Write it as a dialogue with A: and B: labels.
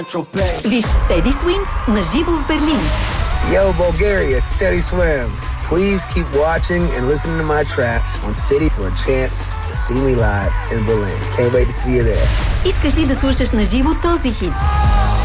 A: Виж Teddy Swims на живо в Берлин.
B: Yo, Bulgaria, it's Teddy Swims. Please keep watching and listening to my tracks on City for a chance to see me live in Berlin. Can't wait to see you there.
A: Искаш ли да слушаш на живо този хит?